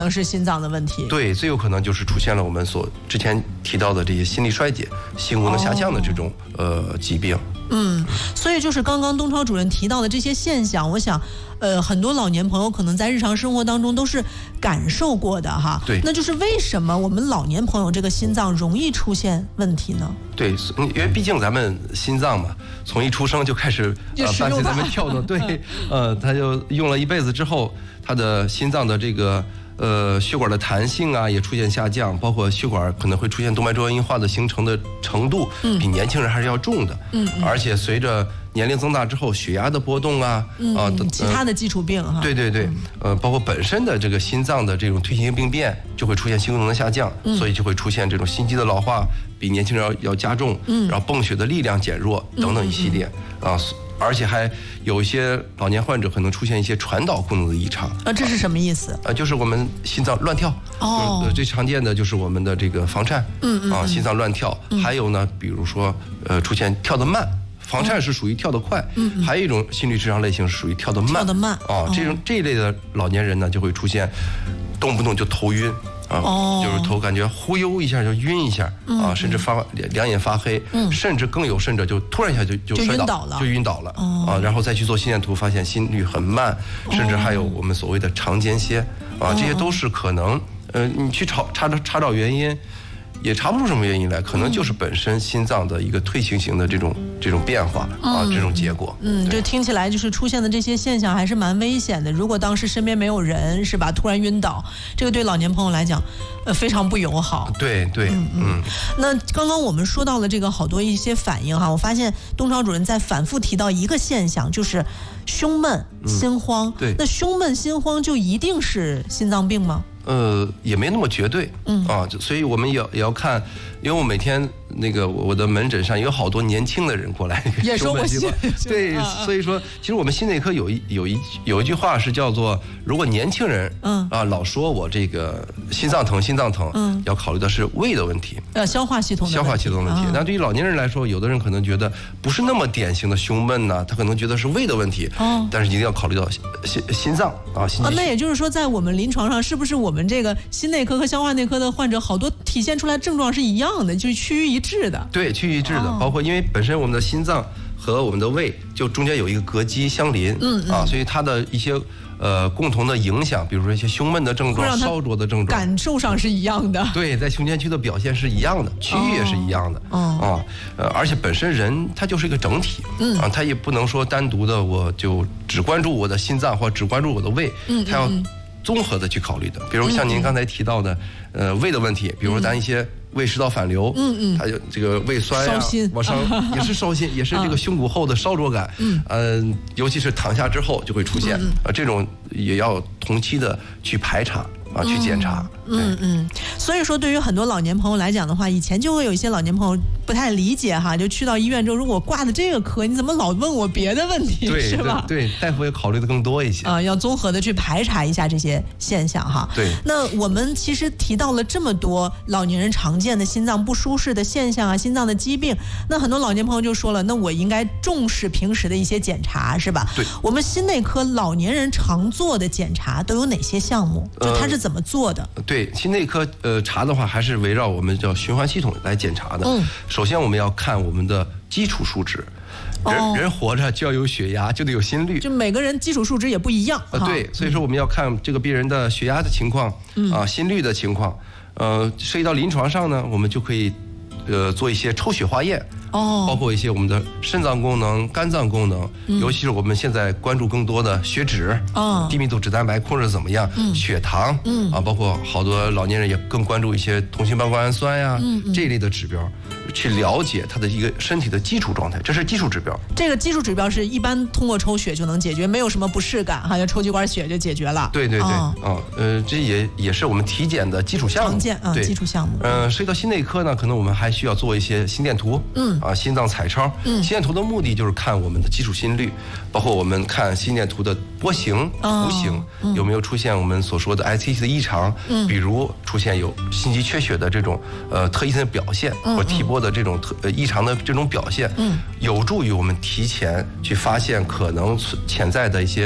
是心脏的问题。 对，最有可能就是出现了我们所之前提到的这些心力衰竭、性功能下降的这种疾病。 所以就是刚刚东超主任提到的这些现象，我想很多老年朋友可能在日常生活当中都是感受过的哈。 对， 那就是为什么我们老年朋友这个心脏容易出现问题呢？ 对，因为毕竟咱们心脏嘛，从一出生就开始伴随咱们跳动，对，他就用了一辈子之后，他的心脏的这个血管的弹性啊也出现下降，包括血管可能会出现动脉粥样硬化的形成的程度，比年轻人还是要重的。而且随着年龄增大之后，血压的波动啊， 其他的基础病哈。 对，包括本身的这个心脏的这种退行性病变，就会出现心功能的下降，所以就会出现这种心肌的老化比年轻人要加重，然后泵血的力量减弱等等一系列啊。而且还有一些老年患者可能出现一些传导功能的异常这是什么意思？ 就是我们心脏乱跳。最常见的就是我们的这个房颤，心脏乱跳。还有呢，比如说出现跳得慢，房颤是属于跳得快，还有一种心律失常类型是属于跳得慢。这一类的老年人呢，就会出现动不动就头晕。就是头感觉忽悠一下就晕一下甚至两眼发黑，甚至更有甚者就突然一下就摔倒了，就晕倒了然后再去做心电图，发现心率很慢，甚至还有我们所谓的肠间歇这些都是可能你去查找原因。也查不出什么原因来，可能就是本身心脏的一个退行型的这种变化这种结果。 就听起来就是出现的这些现象还是蛮危险的。如果当时身边没有人，是吧？突然晕倒，这个对老年朋友来讲，非常不友好。 对。 那刚刚我们说到了这个好多一些反应哈，我发现东超主任在反复提到一个现象，就是胸闷、心慌。 对， 那胸闷、心慌就一定是心脏病吗？ 也没那么绝对，所以我们也要看，因为我每天我的门诊上有好多年轻的人过来， 也说我心对，所以说其实我们心内科有一句话是叫做，如果年轻人老说我这个心脏疼，要考虑的是胃的问题， 消化系统的问题。那对于老年人来说，有的人可能觉得不是那么典型的胸闷呢，他可能觉得是胃的问题，但是一定要考虑到心脏那也就是说，在我们临床上，是不是我们这个心内科和消化内科的患者好多体现出来症状是一样的，就是趋于一致的？ 对，趋于一致的，包括因为本身我们的心脏和我们的胃就中间有一个膈肌相邻，所以它的一些共同的影响，比如说一些胸闷的症状、烧灼的症状， 感受上是一样的。 对，在胸前区的表现是一样的，区域也是一样的。而且本身人他就是一个整体，他也不能说单独的我就只关注我的心脏或只关注我的胃，他要综合的去考虑的。比如像您刚才提到的胃的问题，比如咱一些胃食道反流，它就这个胃酸呀，往上也是烧心，也是这个胸骨后的烧灼感，尤其是躺下之后就会出现，这种也要同期的去排查去检查。 所以说对于很多老年朋友来讲的话，以前就会有一些老年朋友不太理解哈，就去到医院之后，如果挂的这个科，你怎么老问我别的问题，是吧？ 对，大夫也考虑的更多一些要综合的去排查一下这些现象哈。 对， 那我们其实提到了这么多老年人常见的心脏不舒适的现象心脏的疾病，那很多老年朋友就说了，那我应该重视平时的一些检查，是吧？ 对， 我们心内科老年人常做的检查都有哪些项目？就他是怎么做的？ 对，心内科查的话，还是围绕我们叫循环系统来检查的。首先我们要看我们的基础数值。人活着就要有血压，就得有心率， 就每个人基础数值也不一样。 对，所以说我们要看这个病人的血压的情况，心率的情况。涉及到临床上呢，我们就可以做一些抽血化验。包括一些我们的肾脏功能、肝脏功能，尤其是我们现在关注更多的血脂，低密度脂蛋白控制怎么样，血糖，包括好多老年人也更关注一些同心半胱氨酸呀，这一类的指标，去了解他的一个身体的基础状态，这是基础指标。 这个基础指标是一般通过抽血就能解决，没有什么不适感，好像抽几管血就解决了。 对，这也是我们体检的基础项目， 常见基础项目。 涉及到心内科呢，可能我们还需要做一些心电图，心脏彩超。心电图的目的就是看我们的基础心率，包括我们看心电图的波形、图形有没有出现我们所说的 ST 的异常，比如出现有心肌缺血的这种特异性的表现，或T波的这种异常的这种表现，有助于我们提前去发现可能潜在的一些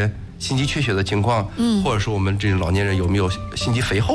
心肌缺血的情况，或者说我们这种老年人有没有心肌肥厚